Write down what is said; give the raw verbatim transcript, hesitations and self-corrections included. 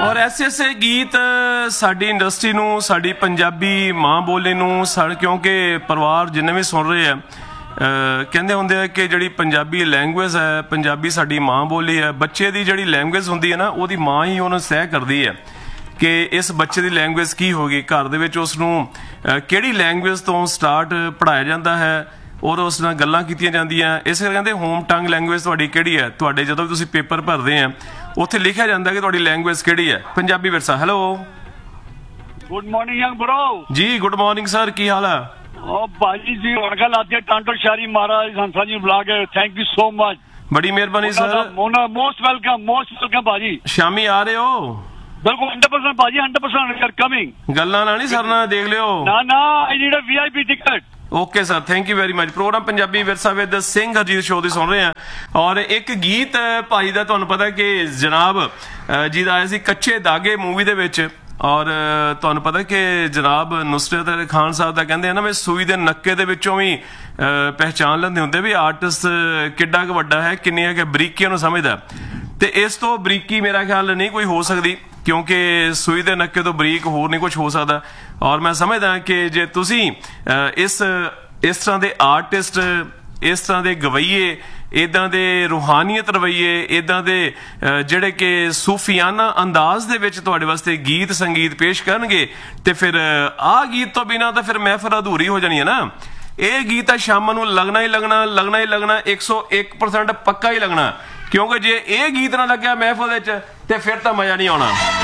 ਔਰ ਐਸੇ ਐਸੇ ਗੀਤ ਸਾਡੀ ਇੰਡਸਟਰੀ ਨੂੰ, ਸਾਡੀ ਪੰਜਾਬੀ ਮਾਂ ਬੋਲੀ ਨੂੰ, ਸਾਡੇ ਕਿਉਂਕਿ ਪਰਿਵਾਰ ਜਿੰਨੇ ਵੀ ਸੁਣ ਰਹੇ ਆ ਕਹਿੰਦੇ ਹੁੰਦੇ ਆ ਕਿ ਜਿਹੜੀ ਪੰਜਾਬੀ ਲੈਂਗੁਏਜ ਹੈ, ਪੰਜਾਬੀ ਸਾਡੀ ਮਾਂ ਬੋਲੀ ਹੈ। ਬੱਚੇ ਦੀ ਜਿਹੜੀ ਲੈਂਗੁਏਜ ਹੁੰਦੀ ਹੈ ਨਾ, ਉਹਦੀ ਮਾਂ ਹੀ ਉਹਨੂੰ ਸਹਿ ਕਰਦੀ ਹੈ ਕਿ ਇਸ ਬੱਚੇ ਦੀ ਲੈਂਗੁਏਜ ਕੀ ਹੋਗੀ। ਘਰ ਦੇ ਵਿੱਚ ਉਸ ਨੂੰ ਕਿਹੜੀ ਲੈਂਗੁਏਜ ਤੋਂ ਸਟਾਰਟ ਪੜ੍ਹਾਇਆ ਜਾਂਦਾ ਹੈ ਔਰ ਉਸ ਨਾਲ ਗੱਲਾਂ ਕੀਤੀਆਂ ਜਾਂਦੀਆਂ। ਇਸ ਕਰਕੇ ਕਹਿੰਦੇ ਹੋਮ ਟੰਗ ਲੈਂਗੁਏਜ ਤੁਹਾਡੀ ਕਿਹੜੀ ਹੈ। ਤੁਹਾਡੇ ਜਦੋਂ ਵੀ ਤੁਸੀਂ ਪੇਪਰ ਭਰਦੇ ਆ ਉੱਥੇ ਲਿਖਿਆ ਜਾਂਦਾ ਕਿ ਤੁਹਾਡੀ ਲੈਂਗੁਏਜ ਕਿਹੜੀ ਹੈ। ਪੰਜਾਬੀ ਵਿਰਸਾ। Hello, good morning young bro ਜੀ। ਗੁੱਡ ਮਾਰਨਿੰਗ ਸਰ, ਕੀ ਹਾਲ ਹੈ? ਉਹ ਭਾਜੀ ਜੀ ਹੁਣ ਗੱਲ ਆਦੀ ਹੈ ਟਾਂਟੋ ਸ਼ਾਰੀ ਮਹਾਰਾਜ ਹੰਸਾ ਜੀ ਬੁਲਾ ਕੇ। ਥੈਂਕ ਯੂ ਸੋ ਮਚ, ਬੜੀ ਮਿਹਰਬਾਨੀ sir. Most welcome, most welcome ਭਾਜੀ। ਸ਼ਾਮੀ ਆ ਰਹੇ ਹੋ? ਬਿਲਕੁਲ ਹੰਡਰਡ ਪਰਸੈਂਟ ਭਾਜੀ, ਹੰਡਰਡ ਪਰਸੈਂਟ ਕਮਿੰਗ। ਗੱਲਾਂ ਨਾ ਨਹੀਂ ਸਰ ਨਾਲ ਦੇਖ ਲਿਓ। ਨਾ ਨਾ, I need a VIP ticket. Okay sir, thank you very much. Programme Punjabi ਵਿਰਸਾ ਵਿਦ ਸਿੰਘ ਹਰਜੀਤ ਸ਼ੋਅ ਦੀ ਸੁਣ ਰਹੇ ਆ ਔਰ ਇੱਕ ਗੀਤ ਭਾਈ ਦਾ ਤੁਹਾਨੂੰ ਪਤਾ ਕਿ ਜਨਾਬ ਜੀ ਦਾ ਆਇਆ ਸੀ ਕੱਚੇ ਦਾਗੇ ਮੂਵੀ ਦੇ ਵਿੱਚ। ਔਰ ਤੁਹਾਨੂੰ ਪਤਾ ਕਿ ਜਨਾਬ ਨੁਸਰਤ ਅਲੀ ਖਾਨ ਸਾਹਿਬ ਦਾ ਕਹਿੰਦੇ ਆ ਨਾ ਵੀ ਸੂਈ ਦੇ ਨੱਕੇ ਦੇ ਵਿੱਚੋਂ ਵੀ ਪਹਿਚਾਣ ਲੈਂਦੇ ਹੁੰਦੇ ਵੀ ਆਰਟਿਸਟ ਕਿੱਡਾ ਕੁ ਵੱਡਾ ਹੈ, ਕਿੰਨੀਆਂ ਕਿ ਬਰੀਕੀਆਂ ਨੂੰ ਸਮਝਦਾ। ਤੇ ਇਸ ਤੋਂ ਬਰੀਕੀ ਮੇਰਾ ਖਿਆਲ ਨਹੀਂ ਕੋਈ ਹੋ ਸਕਦੀ, ਕਿਉਂਕਿ ਸੂਈ ਦੇ ਨੱਕੇ ਤੋਂ ਬਰੀਕ ਹੋਰ ਨਹੀਂ ਕੁਝ ਹੋ ਸਕਦਾ। ਔਰ ਮੈਂ ਸਮਝਦਾ ਕਿ ਜੇ ਤੁਸੀਂ ਇਸ ਇਸ ਤਰ੍ਹਾਂ ਦੇ ਆਰਟਿਸਟ, ਇਸ ਤਰ੍ਹਾਂ ਦੇ ਗਵਈਏ, ਇੱਦਾਂ ਦੇ ਰੂਹਾਨੀਅਤ ਰਵਈਏ, ਇੱਦਾਂ ਦੇ ਜਿਹੜੇ ਕਿ ਸੂਫੀਆਨਾ ਅੰਦਾਜ਼ ਦੇ ਵਿੱਚ ਤੁਹਾਡੇ ਵਾਸਤੇ ਗੀਤ ਸੰਗੀਤ ਪੇਸ਼ ਕਰਨਗੇ ਤੇ ਫਿਰ ਆਹ ਗੀਤ ਤੋਂ ਬਿਨਾਂ ਤਾਂ ਫਿਰ ਮਹਿਫਲ ਅਧੂਰੀ ਹੋ ਜਾਣੀ ਹੈ ਨਾ। ਇਹ ਗੀਤ ਤਾਂ ਸ਼ਾਮ ਨੂੰ ਲੱਗਣਾ ਹੀ ਲੱਗਣਾ, ਲੱਗਣਾ ਹੀ ਲੱਗਣਾ, ਇੱਕ ਸੌ ਇੱਕ ਪਰਸੈਂਟ ਪੱਕਾ ਹੀ ਲੱਗਣਾ, ਕਿਉਂਕਿ ਜੇ ਇਹ ਗੀਤ ਨਾ ਲੱਗਿਆ ਮਹਿਫਲ ਵਿੱਚ ਤੇ ਫਿਰ ਤਾਂ ਮਜ਼ਾ ਨਹੀਂ ਆਉਣਾ।